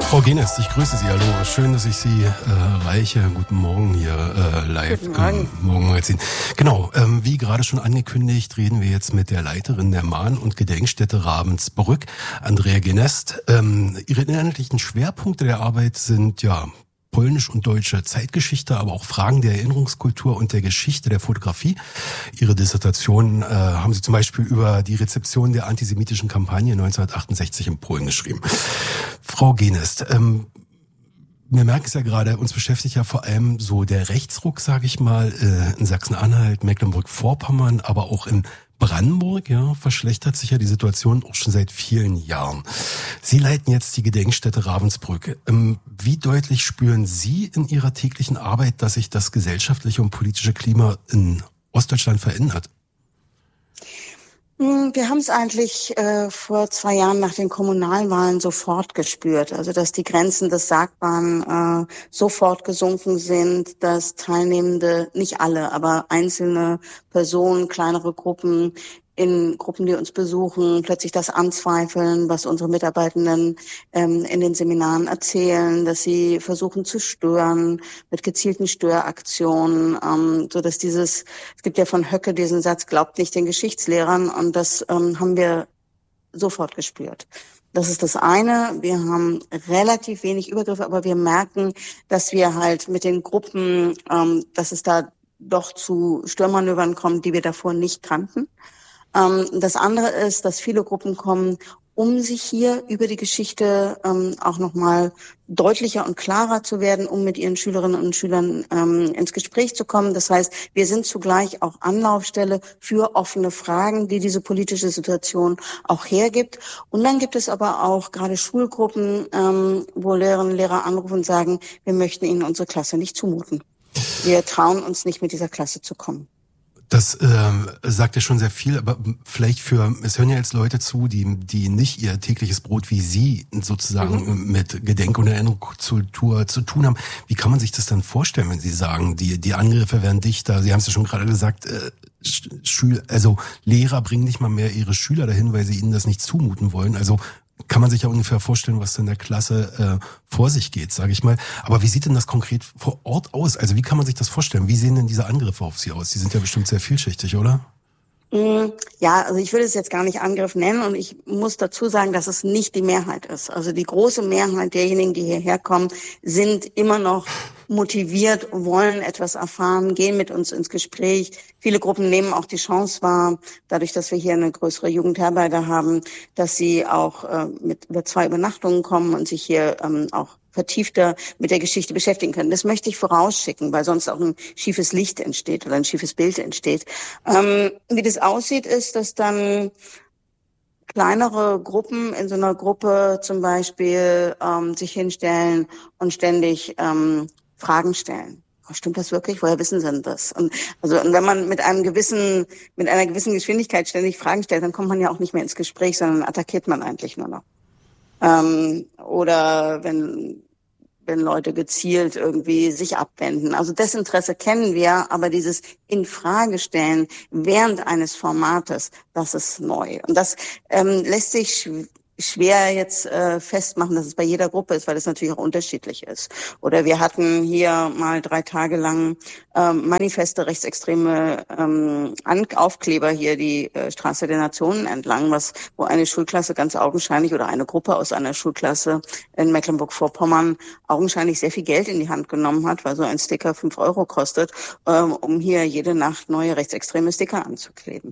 Frau Genes, ich grüße Sie. Hallo, schön, dass ich Sie erreiche. Guten Morgen hier live im Morgenmagazin. Genau, wie gerade schon angekündigt, reden wir jetzt mit der Leiterin der Mahn- und Gedenkstätte Ravensbrück, Andrea Genest. Ihre inhaltlichen Schwerpunkte der Arbeit sind ja polnisch und deutsche Zeitgeschichte, aber auch Fragen der Erinnerungskultur und der Geschichte der Fotografie. Ihre Dissertation haben Sie zum Beispiel über die Rezeption der antisemitischen Kampagne 1968 in Polen geschrieben. Frau Genest, wir merken es ja gerade, uns beschäftigt ja vor allem so der Rechtsruck, sage ich mal, in Sachsen-Anhalt, Mecklenburg-Vorpommern, aber auch in Brandenburg, ja, verschlechtert sich ja die Situation auch schon seit vielen Jahren. Sie leiten jetzt die Gedenkstätte Ravensbrück. Wie deutlich spüren Sie in Ihrer täglichen Arbeit, dass sich das gesellschaftliche und politische Klima in Ostdeutschland verändert? Wir haben es eigentlich vor 2 Jahren nach den Kommunalwahlen sofort gespürt. Also dass die Grenzen des Sagbaren sofort gesunken sind, dass Teilnehmende, nicht alle, aber einzelne Personen, kleinere Gruppen, in Gruppen, die uns besuchen, plötzlich das anzweifeln, was unsere Mitarbeitenden in den Seminaren erzählen, dass sie versuchen zu stören mit gezielten Störaktionen, so dass es gibt ja von Höcke diesen Satz, glaubt nicht den Geschichtslehrern, und das haben wir sofort gespürt. Das ist das eine. Wir haben relativ wenig Übergriffe, aber wir merken, dass wir halt mit den Gruppen, dass es da doch zu Störmanövern kommt, die wir davor nicht kannten. Das andere ist, dass viele Gruppen kommen, um sich hier über die Geschichte auch nochmal deutlicher und klarer zu werden, um mit ihren Schülerinnen und Schülern ins Gespräch zu kommen. Das heißt, wir sind zugleich auch Anlaufstelle für offene Fragen, die diese politische Situation auch hergibt. Und dann gibt es aber auch gerade Schulgruppen, wo Lehrerinnen und Lehrer anrufen und sagen, wir möchten Ihnen unsere Klasse nicht zumuten. Wir trauen uns nicht, mit dieser Klasse zu kommen. Das sagt ja schon sehr viel, aber vielleicht es hören ja jetzt Leute zu, die nicht ihr tägliches Brot wie Sie sozusagen mit Gedenk- und Erinnerungskultur zu tun haben. Wie kann man sich das dann vorstellen, wenn Sie sagen, die Angriffe werden dichter? Sie haben es ja schon gerade gesagt, Lehrer bringen nicht mal mehr ihre Schüler dahin, weil sie ihnen das nicht zumuten wollen. Also kann man sich ja ungefähr vorstellen, was in der Klasse vor sich geht, sage ich mal. Aber wie sieht denn das konkret vor Ort aus? Also wie kann man sich das vorstellen? Wie sehen denn diese Angriffe auf Sie aus? Die sind ja bestimmt sehr vielschichtig, oder? Ja, also ich würde es jetzt gar nicht Angriff nennen, und ich muss dazu sagen, dass es nicht die Mehrheit ist. Also die große Mehrheit derjenigen, die hierher kommen, sind immer noch motiviert, wollen etwas erfahren, gehen mit uns ins Gespräch. Viele Gruppen nehmen auch die Chance wahr, dadurch, dass wir hier eine größere Jugendherberge haben, dass sie auch über 2 Übernachtungen kommen und sich hier auch vertiefter mit der Geschichte beschäftigen können. Das möchte ich vorausschicken, weil sonst auch ein schiefes Licht entsteht oder ein schiefes Bild entsteht. Wie das aussieht, ist, dass dann kleinere Gruppen in so einer Gruppe zum Beispiel sich hinstellen und ständig Fragen stellen. Stimmt das wirklich? Woher wissen Sie denn das? Und wenn man mit einer gewissen Geschwindigkeit ständig Fragen stellt, dann kommt man ja auch nicht mehr ins Gespräch, sondern attackiert man eigentlich nur noch. Oder wenn Leute gezielt irgendwie sich abwenden. Also Desinteresse kennen wir, aber dieses Infragestellen während eines Formates, das ist neu. Und das lässt sich schwer jetzt festmachen, dass es bei jeder Gruppe ist, weil es natürlich auch unterschiedlich ist. Oder wir hatten hier mal 3 Tage lang manifeste rechtsextreme Aufkleber hier die Straße der Nationen entlang, wo eine Schulklasse ganz augenscheinlich oder eine Gruppe aus einer Schulklasse in Mecklenburg-Vorpommern augenscheinlich sehr viel Geld in die Hand genommen hat, weil so ein Sticker 5 Euro kostet, um hier jede Nacht neue rechtsextreme Sticker anzukleben.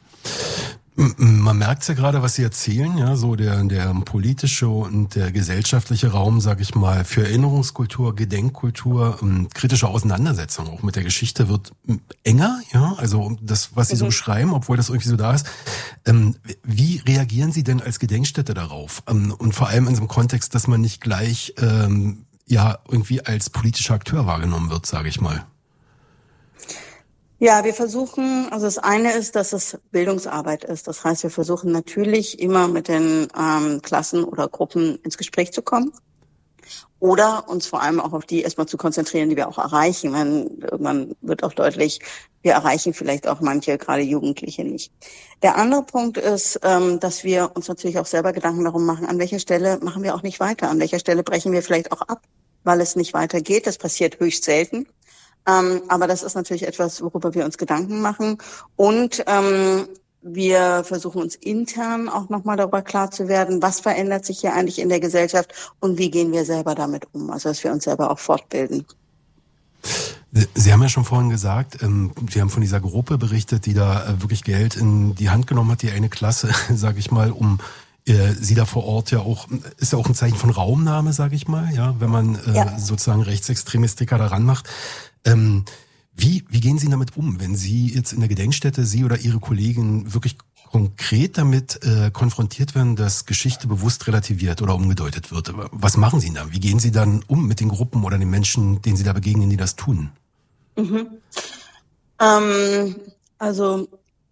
Man merkt ja gerade, was Sie erzählen, ja, so der politische und der gesellschaftliche Raum, sag ich mal, für Erinnerungskultur, Gedenkkultur, kritische Auseinandersetzung auch mit der Geschichte wird enger, ja, also das, was Sie so beschreiben, obwohl das irgendwie so da ist. Wie reagieren Sie denn als Gedenkstätte darauf? Und vor allem in so einem Kontext, dass man nicht gleich, irgendwie als politischer Akteur wahrgenommen wird, sage ich mal. Ja, wir versuchen, also das eine ist, dass es Bildungsarbeit ist. Das heißt, wir versuchen natürlich immer mit den Klassen oder Gruppen ins Gespräch zu kommen Oder uns vor allem auch auf die erstmal zu konzentrieren, die wir auch erreichen. Man wird auch deutlich, wir erreichen vielleicht auch manche, gerade Jugendliche, nicht. Der andere Punkt ist, dass wir uns natürlich auch selber Gedanken darum machen, an welcher Stelle machen wir auch nicht weiter, an welcher Stelle brechen wir vielleicht auch ab, weil es nicht weitergeht. Das passiert höchst selten. Aber das ist natürlich etwas, worüber wir uns Gedanken machen. Und wir versuchen uns intern auch nochmal darüber klar zu werden, was verändert sich hier eigentlich in der Gesellschaft und wie gehen wir selber damit um, also dass wir uns selber auch fortbilden. Sie haben ja schon vorhin gesagt, Sie haben von dieser Gruppe berichtet, die da wirklich Geld in die Hand genommen hat, die eine Klasse, sage ich mal, um Sie da vor Ort ja auch, ist ja auch ein Zeichen von Raumnahme, sage ich mal, ja, wenn man sozusagen Rechtsextremistiker daran macht. Wie gehen Sie damit um, wenn Sie jetzt in der Gedenkstätte, Sie oder Ihre Kollegen wirklich konkret damit konfrontiert werden, dass Geschichte bewusst relativiert oder umgedeutet wird? Was machen Sie da? Wie gehen Sie dann um mit den Gruppen oder den Menschen, denen Sie da begegnen, die das tun? Also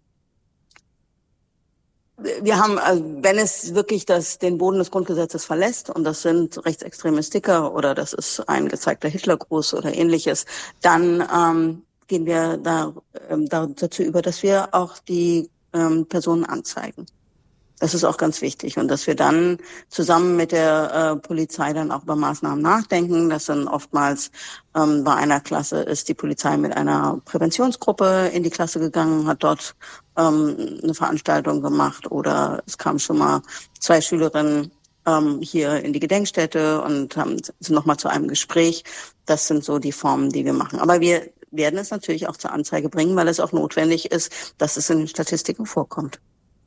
wir haben, wenn es wirklich den Boden des Grundgesetzes verlässt, und das sind rechtsextreme Sticker oder das ist ein gezeigter Hitlergruß oder ähnliches, dann gehen wir dazu über, dass wir auch die Personen anzeigen. Das ist auch ganz wichtig und dass wir dann zusammen mit der Polizei dann auch über Maßnahmen nachdenken. Das sind oftmals bei einer Klasse ist die Polizei mit einer Präventionsgruppe in die Klasse gegangen, hat dort eine Veranstaltung gemacht oder es kamen schon mal 2 Schülerinnen hier in die Gedenkstätte und sind nochmal zu einem Gespräch. Das sind so die Formen, die wir machen. Aber wir werden es natürlich auch zur Anzeige bringen, weil es auch notwendig ist, dass es in den Statistiken vorkommt.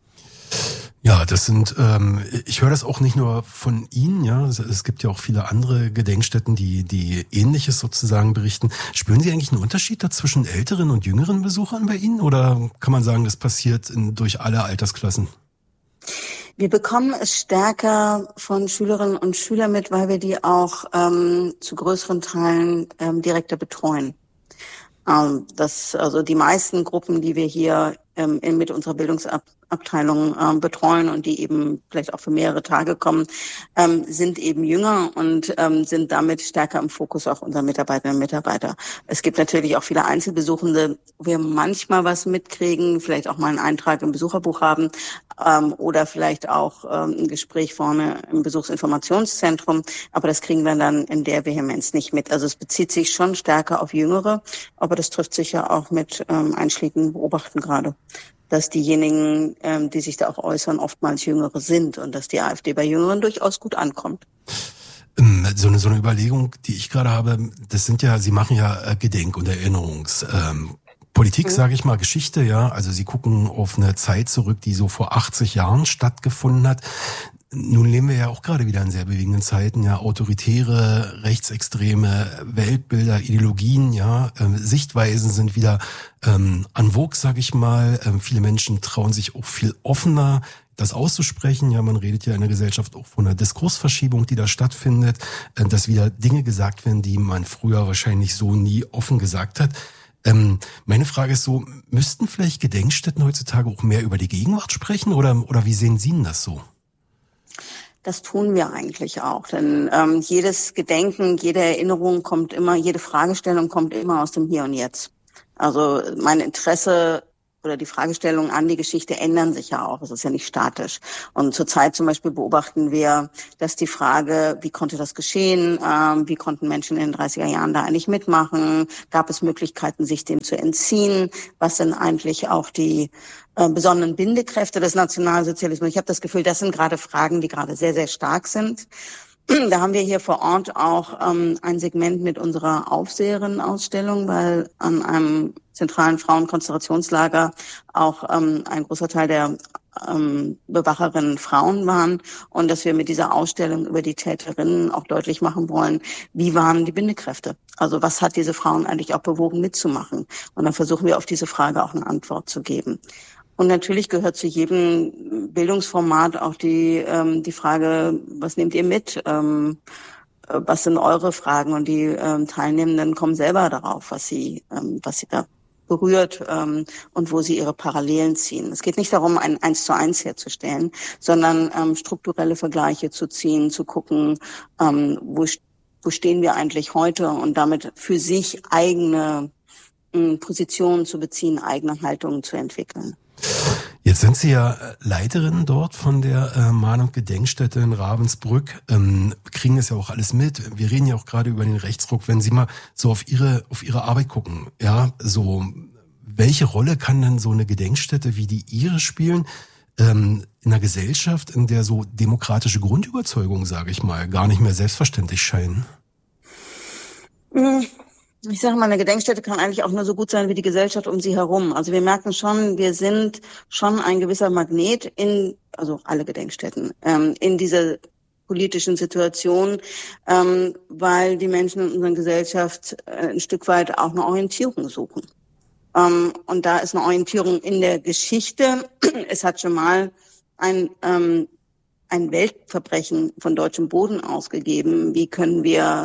Ja, das sind, ich höre das auch nicht nur von Ihnen, ja, es gibt ja auch viele andere Gedenkstätten, die Ähnliches sozusagen berichten. Spüren Sie eigentlich einen Unterschied da zwischen älteren und jüngeren Besuchern bei Ihnen oder kann man sagen, das passiert durch alle Altersklassen? Wir bekommen es stärker von Schülerinnen und Schülern mit, weil wir die auch zu größeren Teilen direkter betreuen. Also die meisten Gruppen, die wir hier mit unserer Bildungsabteilung betreuen und die eben vielleicht auch für mehrere Tage kommen, sind eben jünger und sind damit stärker im Fokus auch unserer Mitarbeiterinnen und Mitarbeiter. Es gibt natürlich auch viele Einzelbesuchende, wo wir manchmal was mitkriegen, vielleicht auch mal einen Eintrag im Besucherbuch haben oder vielleicht auch ein Gespräch vorne im Besuchsinformationszentrum, aber das kriegen wir dann in der Vehemenz nicht mit. Also es bezieht sich schon stärker auf Jüngere, aber das trifft sich ja auch mit einschlägigen Beobachten gerade, dass diejenigen, die sich da auch äußern, oftmals Jüngere sind und dass die AfD bei Jüngeren durchaus gut ankommt. So eine Überlegung, die ich gerade habe, das sind ja, Sie machen ja Gedenk- und Erinnerungspolitik, sage ich mal, Geschichte, ja. Also Sie gucken auf eine Zeit zurück, die so vor 80 Jahren stattgefunden hat. Nun leben wir ja auch gerade wieder in sehr bewegenden Zeiten, ja, autoritäre, rechtsextreme Weltbilder, Ideologien, ja, Sichtweisen sind wieder en vogue, sag ich mal. Viele Menschen trauen sich auch viel offener, das auszusprechen. Ja, man redet ja in der Gesellschaft auch von einer Diskursverschiebung, die da stattfindet, dass wieder Dinge gesagt werden, die man früher wahrscheinlich so nie offen gesagt hat. Meine Frage ist so, müssten vielleicht Gedenkstätten heutzutage auch mehr über die Gegenwart sprechen oder wie sehen Sie denn das so? Das tun wir eigentlich auch, denn jedes Gedenken, jede Erinnerung kommt immer, jede Fragestellung kommt immer aus dem Hier und Jetzt. Also mein Interesse oder die Fragestellungen an die Geschichte ändern sich ja auch. Es ist ja nicht statisch. Und zurzeit zum Beispiel beobachten wir, dass die Frage, wie konnte das geschehen? Wie konnten Menschen in den 30er Jahren da eigentlich mitmachen? Gab es Möglichkeiten, sich dem zu entziehen? Was sind eigentlich auch die besonderen Bindekräfte des Nationalsozialismus? Ich habe das Gefühl, das sind gerade Fragen, die gerade sehr, sehr stark sind. Da haben wir hier vor Ort auch ein Segment mit unserer Aufseherinnen-Ausstellung, weil an einem zentralen Frauenkonzentrationslager auch ein großer Teil der Bewacherinnen Frauen waren und dass wir mit dieser Ausstellung über die Täterinnen auch deutlich machen wollen, wie waren die Bindekräfte? Also was hat diese Frauen eigentlich auch bewogen mitzumachen? Und dann versuchen wir auf diese Frage auch eine Antwort zu geben. Und natürlich gehört zu jedem Bildungsformat auch die Frage, was nehmt ihr mit? Was sind eure Fragen? Und die Teilnehmenden kommen selber darauf, was sie da berührt und wo sie ihre Parallelen ziehen. Es geht nicht darum, ein 1:1 herzustellen, sondern strukturelle Vergleiche zu ziehen, zu gucken, wo wo stehen wir eigentlich heute und damit für sich eigene Positionen zu beziehen, eigene Haltungen zu entwickeln. Jetzt sind Sie ja Leiterin dort von der Mahn- und Gedenkstätte in Ravensbrück, kriegen das ja auch alles mit. Wir reden ja auch gerade über den Rechtsruck. Wenn Sie mal so auf Ihre Arbeit gucken, ja, so welche Rolle kann denn so eine Gedenkstätte wie die Ihre spielen in einer Gesellschaft, in der so demokratische Grundüberzeugungen, sage ich mal, gar nicht mehr selbstverständlich scheinen? Ich sage mal, eine Gedenkstätte kann eigentlich auch nur so gut sein wie die Gesellschaft um sie herum. Also wir merken schon, wir sind schon ein gewisser Magnet also alle Gedenkstätten, in dieser politischen Situation, weil die Menschen in unserer Gesellschaft ein Stück weit auch eine Orientierung suchen. Und da ist eine Orientierung in der Geschichte. Es hat schon mal ein Weltverbrechen von deutschem Boden ausgegeben. Wie können wir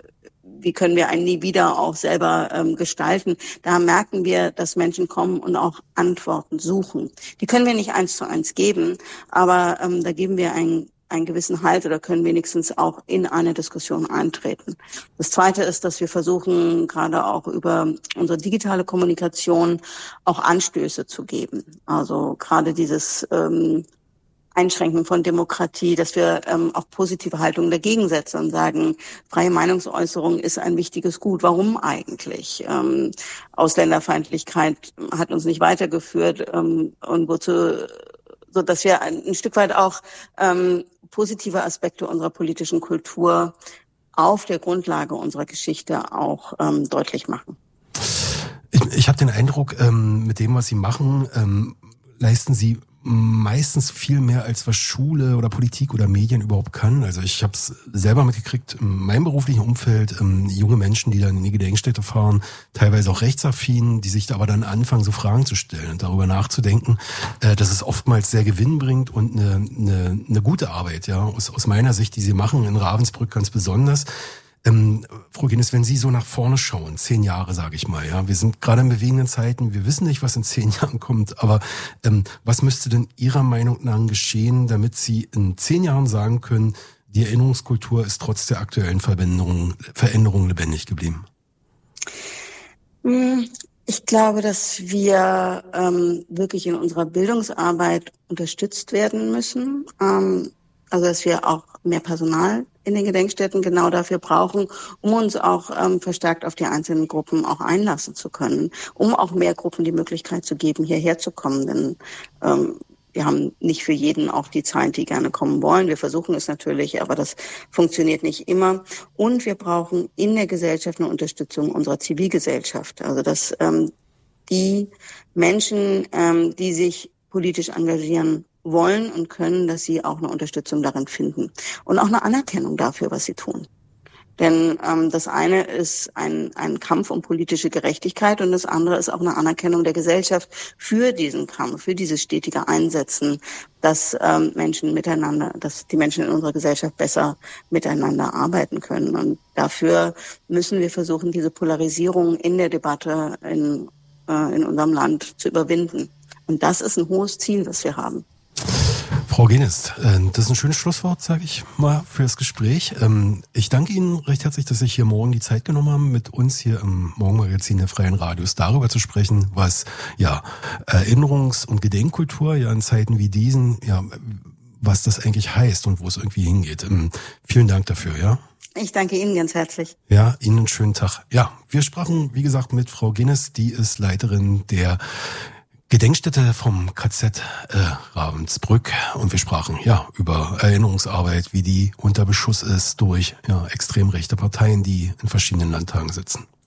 ein Nie wieder auch selber gestalten? Da merken wir, dass Menschen kommen und auch Antworten suchen. Die können wir nicht 1:1 geben, aber da geben wir einen gewissen Halt oder können wenigstens auch in eine Diskussion eintreten. Das Zweite ist, dass wir versuchen, gerade auch über unsere digitale Kommunikation auch Anstöße zu geben. Also gerade dieses Einschränken von Demokratie, dass wir auch positive Haltungen dagegen setzen und sagen, freie Meinungsäußerung ist ein wichtiges Gut. Warum eigentlich? Ausländerfeindlichkeit hat uns nicht weitergeführt und wozu, so dass wir ein Stück weit auch positive Aspekte unserer politischen Kultur auf der Grundlage unserer Geschichte auch deutlich machen. Ich habe den Eindruck, mit dem, was Sie machen, leisten Sie meistens viel mehr, als was Schule oder Politik oder Medien überhaupt kann. Also ich habe es selber mitgekriegt, in meinem beruflichen Umfeld, junge Menschen, die dann in die Gedenkstätte fahren, teilweise auch rechtsaffin, die sich da aber dann anfangen, so Fragen zu stellen und darüber nachzudenken, dass es oftmals sehr gewinnbringend und eine gute Arbeit, ja, aus meiner Sicht, die Sie machen, in Ravensbrück ganz besonders. Frau Guinness, wenn Sie so nach vorne schauen, 10 Jahre, sage ich mal, ja, wir sind gerade in bewegenden Zeiten, wir wissen nicht, was in 10 Jahren kommt, aber was müsste denn Ihrer Meinung nach geschehen, damit Sie in 10 Jahren sagen können, die Erinnerungskultur ist trotz der aktuellen Veränderungen lebendig geblieben? Ich glaube, dass wir wirklich in unserer Bildungsarbeit unterstützt werden müssen. Also dass wir auch mehr Personal in den Gedenkstätten genau dafür brauchen, um uns auch verstärkt auf die einzelnen Gruppen auch einlassen zu können, um auch mehr Gruppen die Möglichkeit zu geben, hierher zu kommen. Denn wir haben nicht für jeden auch die Zeit, die gerne kommen wollen. Wir versuchen es natürlich, aber das funktioniert nicht immer. Und wir brauchen in der Gesellschaft eine Unterstützung unserer Zivilgesellschaft. Also dass die Menschen, die sich politisch engagieren wollen und können, dass sie auch eine Unterstützung darin finden und auch eine Anerkennung dafür, was sie tun. Denn das eine ist ein Kampf um politische Gerechtigkeit und das andere ist auch eine Anerkennung der Gesellschaft für diesen Kampf, für dieses stetige Einsetzen, dass dass die Menschen in unserer Gesellschaft besser miteinander arbeiten können. Und dafür müssen wir versuchen, diese Polarisierung in der Debatte in unserem Land zu überwinden. Und das ist ein hohes Ziel, das wir haben. Frau Guinness, das ist ein schönes Schlusswort, sage ich mal, für das Gespräch. Ich danke Ihnen recht herzlich, dass Sie hier morgen die Zeit genommen haben, mit uns hier im Morgenmagazin der Freien Radios darüber zu sprechen, was ja Erinnerungs- und Gedenkkultur ja in Zeiten wie diesen, ja, was das eigentlich heißt und wo es irgendwie hingeht. Vielen Dank dafür, ja. Ich danke Ihnen ganz herzlich. Ja, Ihnen einen schönen Tag. Ja, wir sprachen, wie gesagt, mit Frau Guinness, die ist Leiterin der Gedenkstätte vom KZ Ravensbrück und wir sprachen ja über Erinnerungsarbeit, wie die unter Beschuss ist durch extrem rechte Parteien, die in verschiedenen Landtagen sitzen.